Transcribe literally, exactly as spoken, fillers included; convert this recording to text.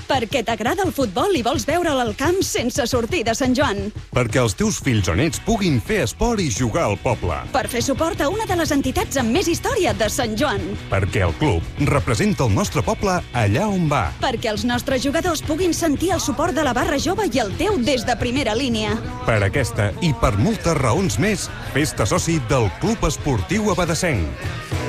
Perquè t'agrada el futbol i vols veure'l al camp sense sortir de Sant Joan. Perquè els teus fills o nets puguin fer esport i jugar al poble. Per fer suport a una de les entitats amb més història de Sant Joan. Perquè el club representa el nostre poble allà on va. Perquè els nostres jugadors puguin sentir el suport de la barra jove i el teu des de primera línia. Per aquesta i per moltes raons més, fes-te soci del Club Esportiu Abadessenc.